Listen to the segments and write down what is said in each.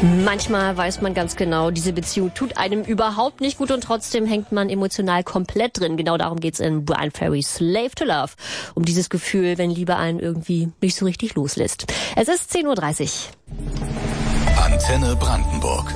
Manchmal weiß man ganz genau, diese Beziehung tut einem überhaupt nicht gut und trotzdem hängt man emotional komplett drin. Genau darum geht's in Bryan Ferrys Slave to Love. Um dieses Gefühl, wenn Liebe einen irgendwie nicht so richtig loslässt. Es ist 10:30 Uhr. Antenne Brandenburg.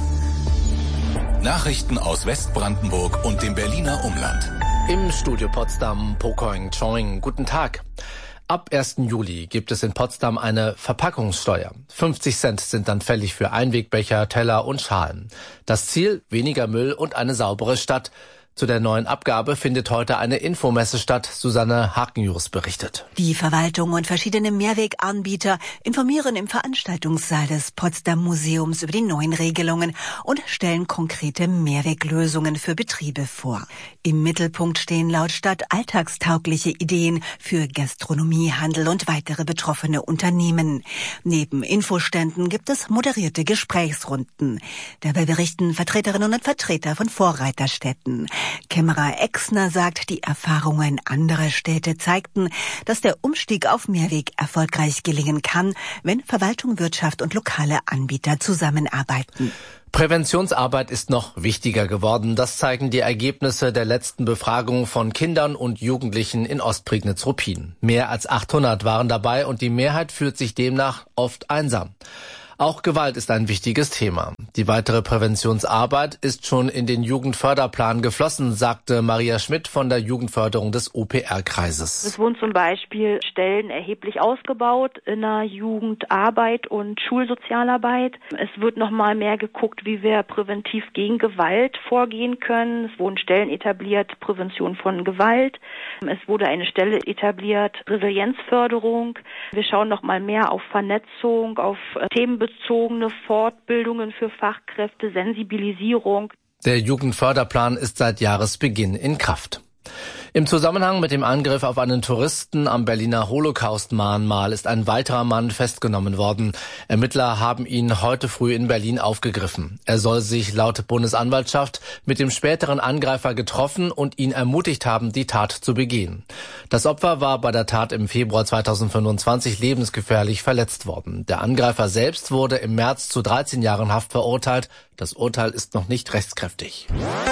Nachrichten aus Westbrandenburg und dem Berliner Umland. Im Studio Potsdam, Pokoing Choing. Guten Tag. Ab 1. Juli gibt es in Potsdam eine Verpackungssteuer. 50 Cent sind dann fällig für Einwegbecher, Teller und Schalen. Das Ziel: weniger Müll und eine saubere Stadt. Zu der neuen Abgabe findet heute eine Infomesse statt. Susanne Hakenjus berichtet. Die Verwaltung und verschiedene Mehrweganbieter informieren im Veranstaltungssaal des Potsdam Museums über die neuen Regelungen und stellen konkrete Mehrweglösungen für Betriebe vor. Im Mittelpunkt stehen laut Stadt alltagstaugliche Ideen für Gastronomie, Handel und weitere betroffene Unternehmen. Neben Infoständen gibt es moderierte Gesprächsrunden. Dabei berichten Vertreterinnen und Vertreter von Vorreiterstädten. Kämmerer Exner sagt, die Erfahrungen anderer Städte zeigten, dass der Umstieg auf Mehrweg erfolgreich gelingen kann, wenn Verwaltung, Wirtschaft und lokale Anbieter zusammenarbeiten. Präventionsarbeit ist noch wichtiger geworden. Das zeigen die Ergebnisse der letzten Befragung von Kindern und Jugendlichen in Ostprignitz-Ruppin. Mehr als 800 waren dabei und die Mehrheit fühlt sich demnach oft einsam. Auch Gewalt ist ein wichtiges Thema. Die weitere Präventionsarbeit ist schon in den Jugendförderplan geflossen, sagte Maria Schmidt von der Jugendförderung des OPR-Kreises. Es wurden zum Beispiel Stellen erheblich ausgebaut in der Jugendarbeit und Schulsozialarbeit. Es wird nochmal mehr geguckt, wie wir präventiv gegen Gewalt vorgehen können. Es wurden Stellen etabliert, Prävention von Gewalt. Es wurde eine Stelle etabliert, Resilienzförderung. Wir schauen nochmal mehr auf Vernetzung, auf themenbezogene Fortbildungen für Fachkräfte, Sensibilisierung. Der Jugendförderplan ist seit Jahresbeginn in Kraft. Im Zusammenhang mit dem Angriff auf einen Touristen am Berliner Holocaust-Mahnmal ist ein weiterer Mann festgenommen worden. Ermittler haben ihn heute früh in Berlin aufgegriffen. Er soll sich laut Bundesanwaltschaft mit dem späteren Angreifer getroffen und ihn ermutigt haben, die Tat zu begehen. Das Opfer war bei der Tat im Februar 2025 lebensgefährlich verletzt worden. Der Angreifer selbst wurde im März zu 13 Jahren Haft verurteilt. Das Urteil ist noch nicht rechtskräftig.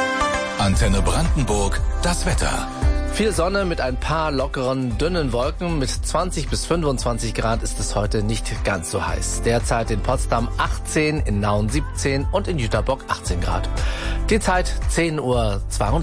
Antenne Brandenburg, das Wetter. Viel Sonne mit ein paar lockeren, dünnen Wolken. Mit 20 bis 25 Grad ist es heute nicht ganz so heiß. Derzeit in Potsdam 18, in Nauen 17 und in Jüterbock 18 Grad. Die Zeit 10:32 Uhr.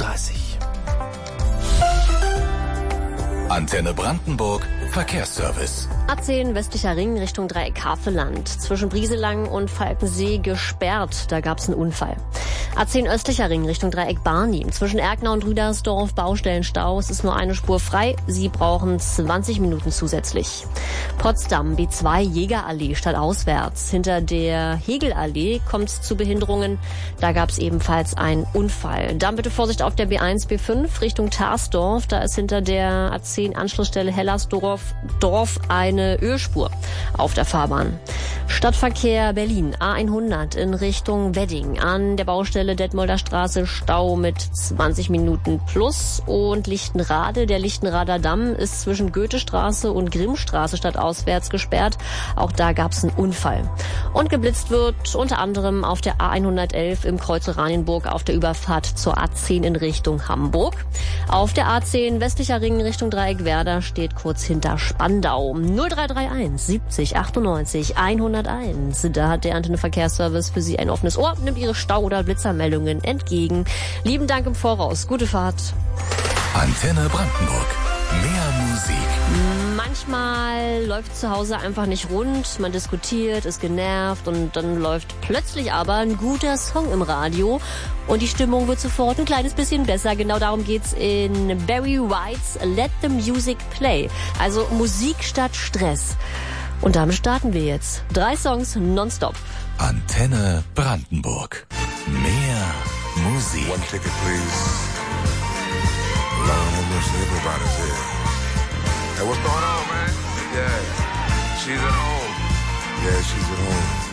Antenne Brandenburg, Verkehrsservice. A10 westlicher Ring Richtung Dreieck Havelland. Zwischen Brieselang und Falkensee gesperrt. Da gab's einen Unfall. A10 östlicher Ring Richtung Dreieck Barnim. Zwischen Erkner und Rüdersdorf Baustellenstau. Es ist nur eine Spur frei. Sie brauchen 20 Minuten zusätzlich. Potsdam B2 Jägerallee stadtauswärts. Hinter der Hegelallee kommt es zu Behinderungen. Da gab's ebenfalls einen Unfall. Dann bitte Vorsicht auf der B1 B5 Richtung Tarsdorf. Da ist hinter der A10 Anschlussstelle Hellersdorf eine Ölspur auf der Fahrbahn. Stadtverkehr Berlin A100 in Richtung Wedding. An der Baustelle Detmolder Straße Stau mit 20 Minuten plus. Und Lichtenrade, der Lichtenrader Damm ist zwischen Goethestraße und Grimmstraße stadtauswärts gesperrt. Auch da gab es einen Unfall. Und geblitzt wird unter anderem auf der A111 im Kreuz Oranienburg auf der Überfahrt zur A10 in Richtung Hamburg. Auf der A10 westlicher Ring in Richtung Dreieck Werder steht kurz hinter Spandau. 0331 70 98 101. Da hat der Antenne Verkehrsservice für Sie ein offenes Ohr, nimmt Ihre Stau- oder Blitzermeldungen entgegen. Lieben Dank im Voraus. Gute Fahrt. Antenne Brandenburg. Mehr Musik. Manchmal läuft zu Hause einfach nicht rund, man diskutiert, ist genervt und dann läuft plötzlich aber ein guter Song im Radio und die Stimmung wird sofort ein kleines bisschen besser. Genau darum geht's in Barry Whites Let the Music Play. Also Musik statt Stress. Und damit starten wir jetzt. 3 Songs nonstop. Antenne Brandenburg. Mehr Musik. One ticket, please. Lord have mercy, everybody's here. Hey, what's going on, man? Yeah, she's at home. Yeah, she's at home.